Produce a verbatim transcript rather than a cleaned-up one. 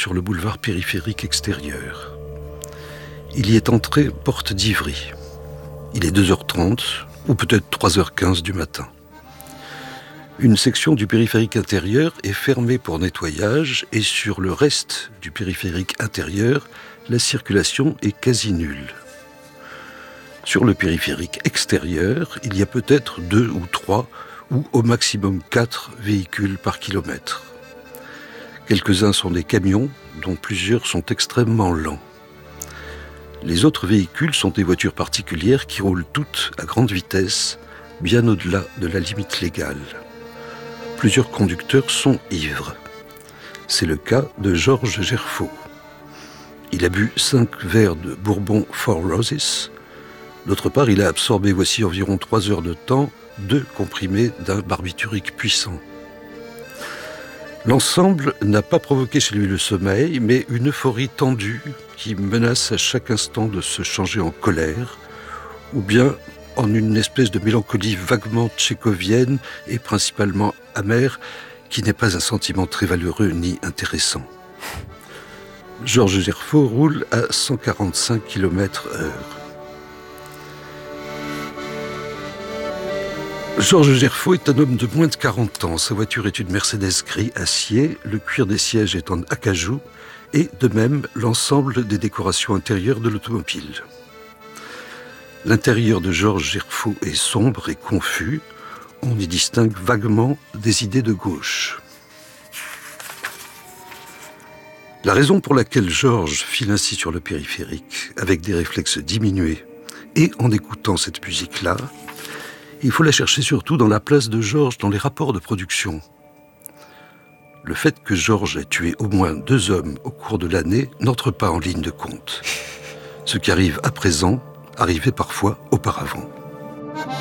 sur le boulevard périphérique extérieur. Il y est entré porte d'Ivry. Il est deux heures trente, ou peut-être trois heures quinze du matin. Une section du périphérique intérieur est fermée pour nettoyage et sur le reste du périphérique intérieur, la circulation est quasi nulle. Sur le périphérique extérieur, il y a peut-être deux ou trois, ou au maximum quatre véhicules par kilomètre. Quelques-uns sont des camions, dont plusieurs sont extrêmement lents. Les autres véhicules sont des voitures particulières qui roulent toutes à grande vitesse, bien au-delà de la limite légale. Plusieurs conducteurs sont ivres. C'est le cas de Georges Gerfaut. Il a bu cinq verres de Bourbon Four Roses. D'autre part, il a absorbé, voici environ trois heures de temps, deux comprimés d'un barbiturique puissant. L'ensemble n'a pas provoqué chez lui le sommeil, mais une euphorie tendue qui menace à chaque instant de se changer en colère, ou bien en une espèce de mélancolie vaguement tchécovienne et principalement amère, qui n'est pas un sentiment très valeureux ni intéressant. Georges Gerfaut roule à cent quarante-cinq kilomètres heure. Georges Gerfaut est un homme de moins de quarante ans. Sa voiture est une Mercedes gris acier, le cuir des sièges est en acajou, et de même l'ensemble des décorations intérieures de l'automobile. L'intérieur de Georges Gerfaut est sombre et confus. On y distingue vaguement des idées de gauche. La raison pour laquelle Georges file ainsi sur le périphérique, avec des réflexes diminués, et en écoutant cette musique-là, il faut la chercher surtout dans la place de Georges dans les rapports de production. Le fait que Georges ait tué au moins deux hommes au cours de l'année n'entre pas en ligne de compte. Ce qui arrive à présent arrivait parfois auparavant.